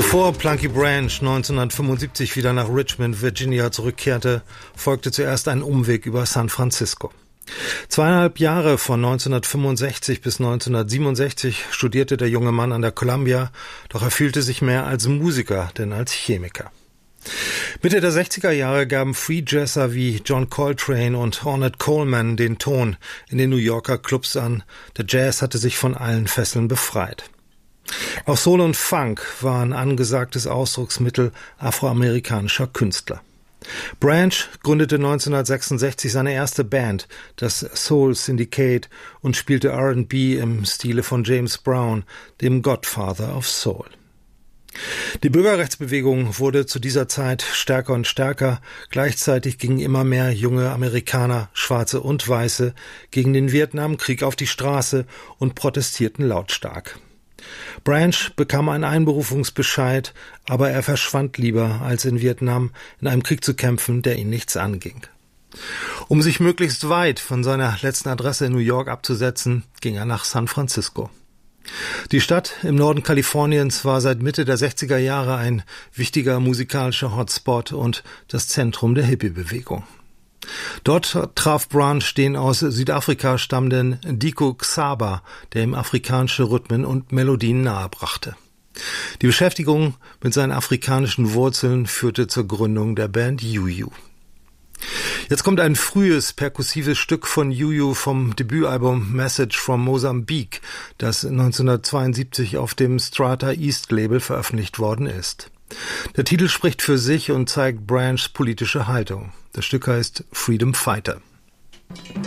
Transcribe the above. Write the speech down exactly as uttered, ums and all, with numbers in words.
Bevor Plunky Branch neunzehnhundertfünfundsiebzig wieder nach Richmond, Virginia zurückkehrte, folgte zuerst ein Umweg über San Francisco. Zweieinhalb Jahre von neunzehnhundertfünfundsechzig bis neunzehnhundertsiebenundsechzig studierte der junge Mann an der Columbia, doch er fühlte sich mehr als Musiker denn als Chemiker. Mitte der sechziger Jahre gaben Free-Jazzer wie John Coltrane und Ornette Coleman den Ton in den New Yorker Clubs an. Der Jazz hatte sich von allen Fesseln befreit. Auch Soul und Funk waren angesagtes Ausdrucksmittel afroamerikanischer Künstler. Branch gründete neunzehnhundertsechsundsechzig seine erste Band, das Soul Syndicate, und spielte R and B im Stile von James Brown, dem Godfather of Soul. Die Bürgerrechtsbewegung wurde zu dieser Zeit stärker und stärker. Gleichzeitig gingen immer mehr junge Amerikaner, Schwarze und Weiße, gegen den Vietnamkrieg auf die Straße und protestierten lautstark. Branch bekam einen Einberufungsbescheid, aber er verschwand lieber, als in Vietnam in einem Krieg zu kämpfen, der ihn nichts anging. Um sich möglichst weit von seiner letzten Adresse in New York abzusetzen, ging er nach San Francisco. Die Stadt im Norden Kaliforniens war seit Mitte der sechziger Jahre ein wichtiger musikalischer Hotspot und das Zentrum der Hippie-Bewegung. Dort traf Branch den aus Südafrika stammenden Diko Xaba, der ihm afrikanische Rhythmen und Melodien nahebrachte. Die Beschäftigung mit seinen afrikanischen Wurzeln führte zur Gründung der Band Juju. Jetzt kommt ein frühes, perkussives Stück von Juju vom Debütalbum Message from Mozambique, das neunzehnhundertzweiundsiebzig auf dem Strata East Label veröffentlicht worden ist. Der Titel spricht für sich und zeigt Branchs politische Haltung. Das Stück heißt Freedom Fighter.